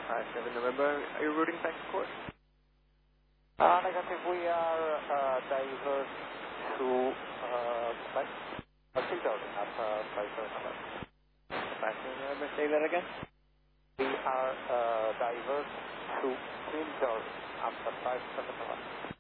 57 November. Are you routing back to court? Negative, we are divert to Twin Jordan at 57 November. 57 November, say that again? We are divert to Twin Jordan after 57 November.